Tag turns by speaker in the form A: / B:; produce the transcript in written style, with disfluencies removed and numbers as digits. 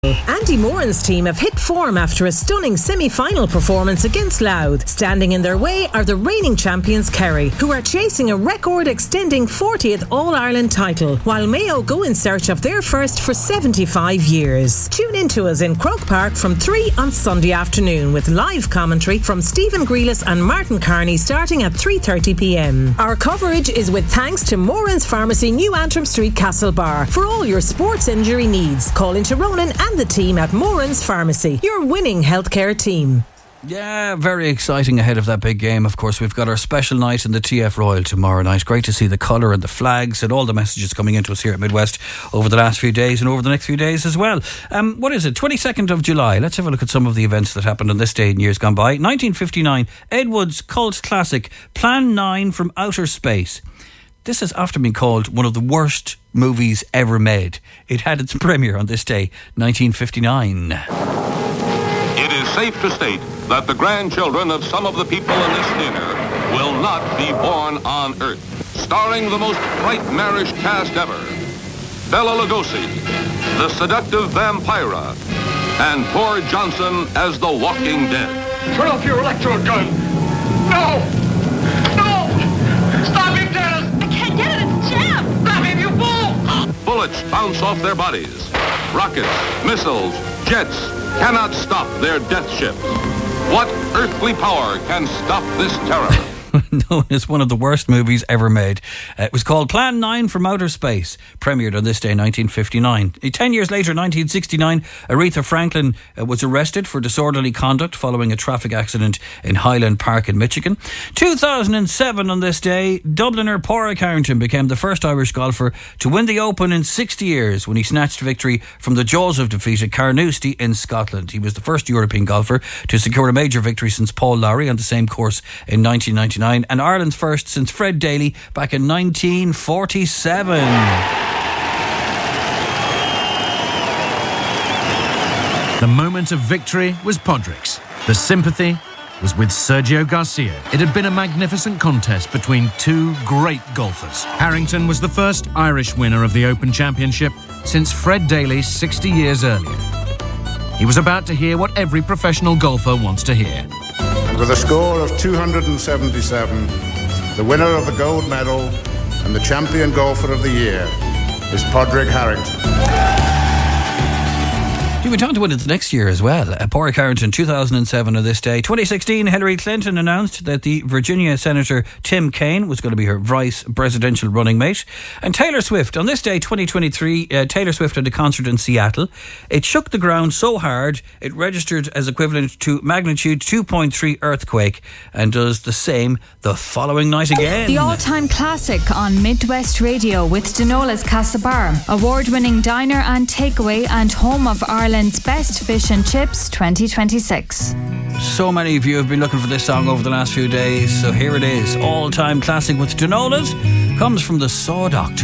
A: Andy Moran's team have hit form after a stunning semi-final performance against Louth. Standing in their way are the reigning champions Kerry, who are chasing a record-extending 40th All-Ireland title, while Mayo go in search of their first for 75 years. Tune in to us in Croke Park from 3 on Sunday afternoon with live commentary from Stephen Grealis and Martin Carney starting at 3:30pm. Our coverage is with thanks to Moran's Pharmacy, New Antrim Street, Castlebar. For all your sports injury needs, call into Ronan and the team at Moran's Pharmacy, your winning healthcare team.
B: Yeah, very exciting ahead of that big game. Of course, we've got our special night in the TF Royal tomorrow night. Great to see the colour and the flags and all the messages coming into us here at Midwest over the last few days and over the next few days as well. What is it? 22nd of July. Let's have a look at some of the events that happened on this day in years gone by. 1959, Ed Wood's cult classic Plan 9 from Outer Space. This has often been called one of the worst movies ever made. It had its premiere on this day, 1959.
C: It is safe to state that the grandchildren of some of the people in this theater will not be born on Earth. Starring the most nightmarish cast ever, Bela Lugosi, the seductive Vampira, and Thor Johnson as the Walking Dead.
D: Turn off your electrode gun! No! No! Stop him, Dennis!
E: I can't get it, it's jammed!
D: Grab him, you fool!
C: Bullets bounce off their bodies. Rockets, missiles, jets cannot stop their death ships. What earthly power can stop this terror?
B: Known as one of the worst movies ever made. It was called Plan 9 from Outer Space, premiered on this day, 1959. 10 years later, 1969, Aretha Franklin was arrested for disorderly conduct following a traffic accident in Highland Park in Michigan. 2007, on this day, Dubliner Pádraig Harrington became the first Irish golfer to win the Open in 60 years when he snatched victory from the jaws of defeat at Carnoustie in Scotland. He was the first European golfer to secure a major victory since Paul Lawrie on the same course in 1999. And Ireland's first since Fred Daly back in 1947.
F: The moment of victory was Padraig's. The sympathy was with Sergio Garcia. It had been a magnificent contest between two great golfers. Harrington was the first Irish winner of the Open Championship since Fred Daly 60 years earlier. He was about to hear what every professional golfer wants to hear.
G: With a score of 277, the winner of the gold medal and the champion golfer of the year is Pádraig Harrington.
B: You went on to win it the next year as well. Pádraig Harrington, 2007 on this day. 2016, Hillary Clinton announced that the Virginia Senator Tim Kaine was going to be her vice presidential running mate. And Taylor Swift, on this day, 2023, Taylor Swift had a concert in Seattle. It shook the ground so hard, it registered as equivalent to magnitude 2.3 earthquake, and does the same the following night again.
H: The all-time classic on Midwest Radio with Denola's Castlebar, award-winning diner and takeaway and home of Ireland's Best Fish and Chips 2026.
B: So many of you have been looking for this song over the last few days, so here it is. All-time classic with Denola's, comes from the Saw Doctor.